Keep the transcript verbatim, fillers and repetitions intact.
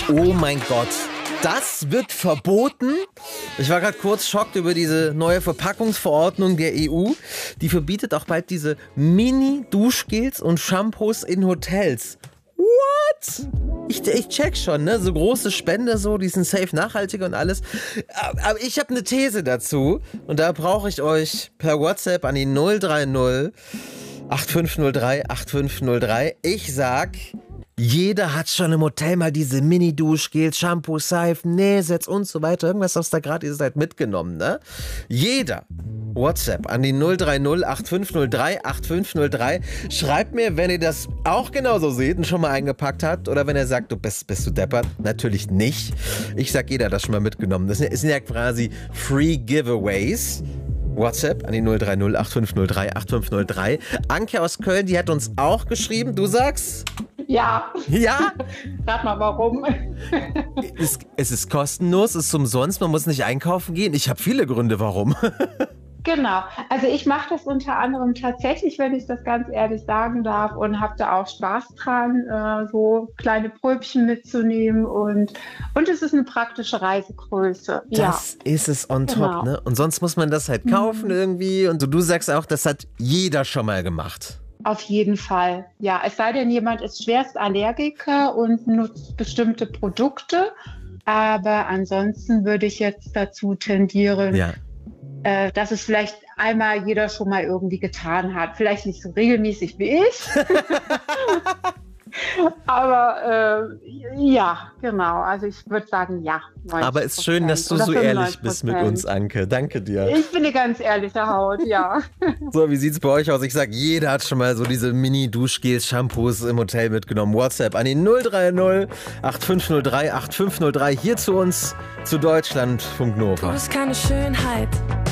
Oh mein Gott, das wird verboten? Ich war gerade kurz schockt über diese neue Verpackungsverordnung der E U. Die verbietet auch bald diese Mini-Duschgels und Shampoos in Hotels. What? Ich, ich check schon, ne? So große Spender, so, die sind safe nachhaltiger und alles. Aber ich habe eine These dazu und da brauche ich euch per WhatsApp an die null drei null acht fünf null drei acht fünf null drei. Ich sag, jeder hat schon im Hotel mal diese Mini-Duschgels, Shampoo, Seifen, Nähsets und so weiter. Irgendwas aus der gerade ihr seid mitgenommen, ne? Jeder. WhatsApp an die null drei null acht fünf null drei acht fünf null drei. Schreibt mir, wenn ihr das auch genauso seht und schon mal eingepackt habt. Oder wenn ihr sagt, du bist, bist du deppert. Natürlich nicht. Ich sag, jeder hat das schon mal mitgenommen. Das sind ja quasi Free Giveaways. WhatsApp an die null drei null acht fünf null drei acht fünf null drei. Anke aus Köln, die hat uns auch geschrieben. Du sagst? Ja. Ja? Rat mal, warum? Es, es ist kostenlos, es ist umsonst, man muss nicht einkaufen gehen. Ich habe viele Gründe, warum. Genau. Also ich mache das unter anderem tatsächlich, wenn ich das ganz ehrlich sagen darf, und habe da auch Spaß dran, äh, so kleine Pröbchen mitzunehmen und, und es ist eine praktische Reisegröße. Das ja. ist es on top, Genau. ne? Und sonst muss man das halt kaufen Mhm. irgendwie. Und du, du sagst auch, das hat jeder schon mal gemacht. Auf jeden Fall. Ja, es sei denn, jemand ist schwerst Allergiker und nutzt bestimmte Produkte. Aber ansonsten würde ich jetzt dazu tendieren, Ja. äh, dass es vielleicht einmal jeder schon mal irgendwie getan hat. Vielleicht nicht so regelmäßig wie ich. Aber äh, ja, genau. Also ich würde sagen, ja. Aber es ist schön, dass du so ehrlich bist mit uns, Anke. Danke dir. Ich bin eine ganz ehrliche Haut, ja. So, wie sieht's bei euch aus? Ich sag, jeder hat schon mal so diese Mini-Duschgels, Shampoos im Hotel mitgenommen. WhatsApp an die null drei null acht fünf null drei acht fünf null drei. Hier zu uns, zu Deutschlandfunk Nova. Du bist keine Schönheit,